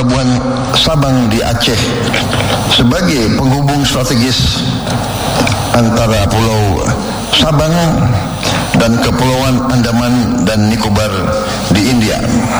pelabuhan Sabang di Aceh sebagai penghubung strategis antara Pulau Sabang dan Kepulauan Andaman dan Nicobar di India.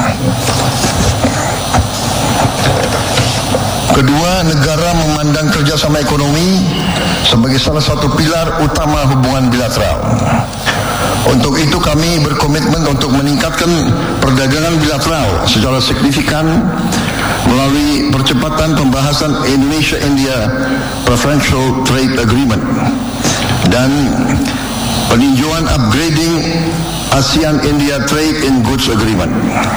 Kedua, negara memandang kerjasama ekonomi sebagai salah satu pilar utama hubungan bilateral. Untuk itu kami berkomitmen untuk meningkatkan perdagangan bilateral secara signifikan melalui percepatan pembahasan Indonesia-India Preferential Trade Agreement dan peninjauan upgrading ASEAN-India Trade in Goods Agreement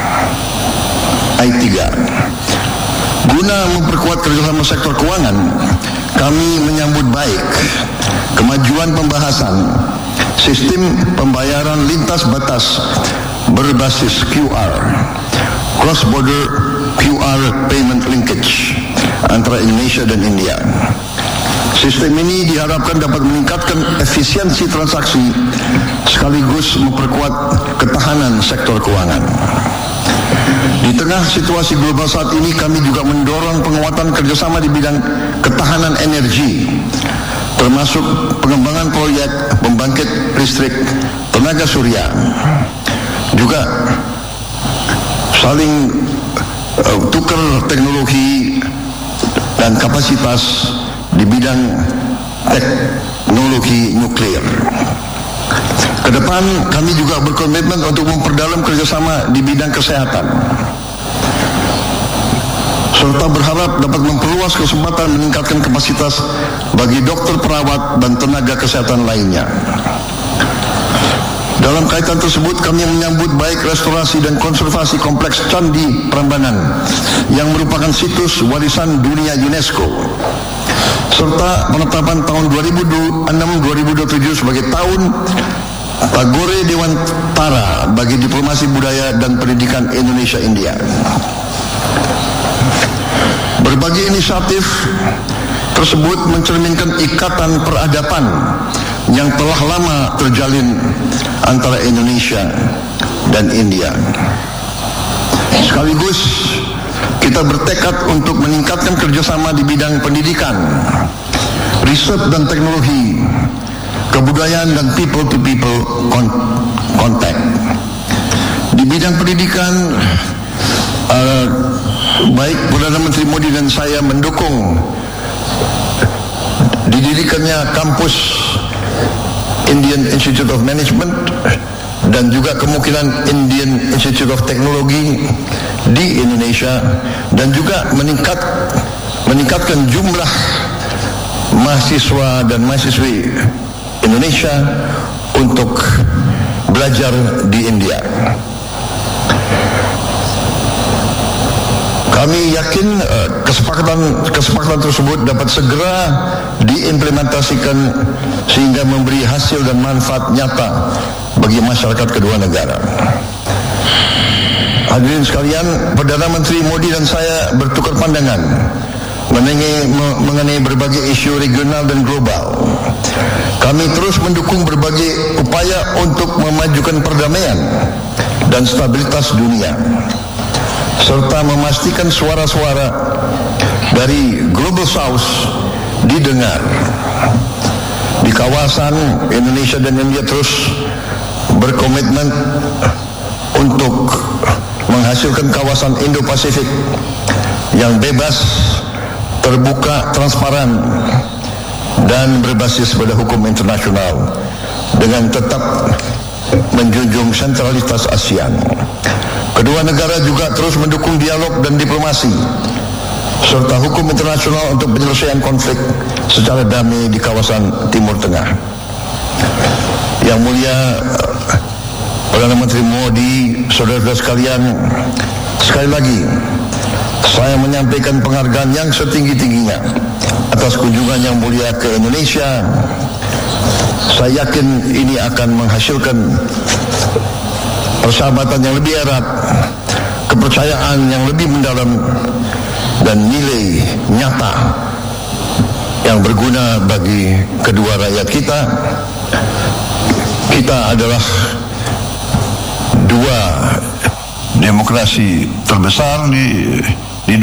I3. Guna memperkuat kerjasama sektor keuangan, kami menyambut baik kemajuan pembahasan sistem pembayaran lintas batas berbasis QR, cross-border QR payment linkage antara Indonesia dan India. Sistem ini diharapkan dapat meningkatkan efisiensi transaksi sekaligus memperkuat ketahanan sektor keuangan. Di tengah situasi global saat ini, kami juga mendorong penguatan kerjasama di bidang ketahanan energi, termasuk pengembangan proyek pembangkit listrik tenaga surya. Juga saling tukar teknologi dan kapasitas di bidang teknologi nuklir. Kedepan kami juga berkomitmen untuk memperdalam kerjasama di bidang kesehatan, serta berharap dapat memperluas kesempatan meningkatkan kapasitas bagi dokter, perawat, dan tenaga kesehatan lainnya. Dalam kaitan tersebut, kami menyambut baik restorasi dan konservasi kompleks Candi Prambanan yang merupakan situs warisan dunia UNESCO, serta penetapan tahun 2026-2027 sebagai tahun Tagore Dewantara bagi diplomasi budaya dan pendidikan Indonesia-India. Berbagai inisiatif tersebut mencerminkan ikatan peradaban yang telah lama terjalin antara Indonesia dan India. Sekaligus kita bertekad untuk meningkatkan kerjasama di bidang pendidikan, riset dan teknologi, kebudayaan dan people-to-people contact. Di bidang pendidikan, baik Perdana Menteri Modi dan saya mendukung didirikannya kampus Indian Institute of Management dan juga kemungkinan Indian Institute of Technology di Indonesia, dan juga meningkatkan jumlah mahasiswa dan mahasiswi Indonesia untuk belajar di India. Kami yakin kesepakatan tersebut dapat segera diimplementasikan sehingga memberi hasil dan manfaat nyata bagi masyarakat kedua negara. Hadirin sekalian, Perdana Menteri Modi dan saya bertukar pandangan mengenai berbagai isu regional dan global. Kami terus mendukung berbagai upaya untuk memajukan perdamaian dan stabilitas dunia, serta memastikan suara-suara dari Global South didengar. Di kawasan, Indonesia dan India terus berkomitmen untuk menghasilkan kawasan Indo-Pasifik yang bebas, terbuka, transparan, dan berbasis pada hukum internasional dengan tetap menjunjung sentralitas ASEAN. Kedua negara juga terus mendukung dialog dan diplomasi serta hukum internasional untuk penyelesaian konflik secara damai di kawasan Timur Tengah. Yang mulia Perdana Menteri Modi, saudara-saudara sekalian, sekali lagi saya menyampaikan penghargaan yang setinggi-tingginya atas kunjungan yang mulia ke Indonesia. Saya yakin ini akan menghasilkan persahabatan yang lebih erat, kepercayaan yang lebih mendalam, dan nilai nyata yang berguna bagi kedua rakyat kita. Kita adalah dua demokrasi terbesar di